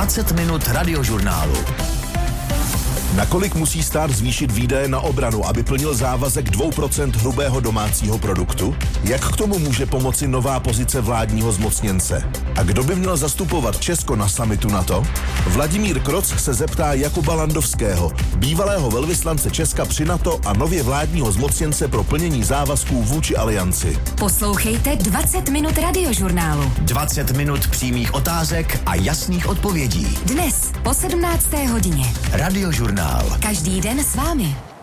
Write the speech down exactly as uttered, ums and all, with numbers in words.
dvacet minut radiožurnálu. Nakolik musí stát zvýšit výdaje na obranu, aby plnil závazek dvě procenta hrubého domácího produktu? Jak k tomu může pomoci nová pozice vládního zmocněnce? A kdo by měl zastupovat Česko na summitu NATO? Vladimír Kroc se zeptá Jakuba Landovského, bývalého velvyslance Česka při NATO a nově vládního zmocněnce pro plnění závazků vůči alianci. Poslouchejte dvacet minut radiožurnálu. dvacet minut přímých otázek a jasných odpovědí. Dnes po sedmnácté hodině. Radiožurnál. Každý den s vámi.